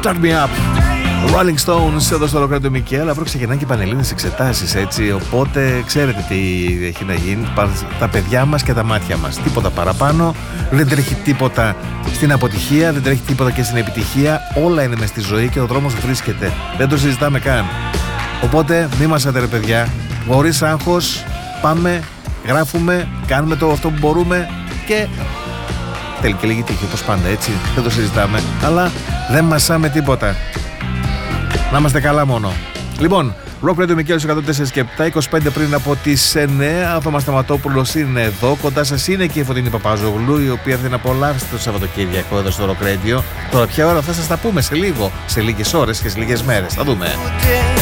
Start Me Up. Rolling Stones εδώ στο Rock Radio Μικέλ. Αύριο ξεκινάνε και πανελλήνιες εξετάσεις, έτσι. Οπότε ξέρετε τι έχει να γίνει. Τα παιδιά μας και τα μάτια μας. Τίποτα παραπάνω. Δεν τρέχει τίποτα στην αποτυχία, δεν τρέχει τίποτα και στην επιτυχία. Όλα είναι μες στη ζωή και ο δρόμος βρίσκεται. Δεν το συζητάμε καν. Οπότε μη μας ρε παιδιά. Χωρίς άγχος, πάμε, γράφουμε, κάνουμε αυτό που μπορούμε και θέλει και λίγη τύχη, όπως πάντα, έτσι. Δεν το συζητάμε, αλλά δεν μασάμε τίποτα. Να είμαστε καλά μόνο. Λοιπόν, Rock Radio Μικέλος 104 και 7, 25 πριν από τις 9. Ο Θωμάς Σταματόπουλος είναι εδώ. Κοντά σας είναι και η Φωτεινή Παπαζογλου, η οποία θα την απολαύσετε το Σαββατοκύριακο εδώ στο Rock Radio. Τώρα ποια ώρα θα σας τα πούμε σε λίγο, σε λίγες ώρες και σε λίγες μέρες. Θα δούμε.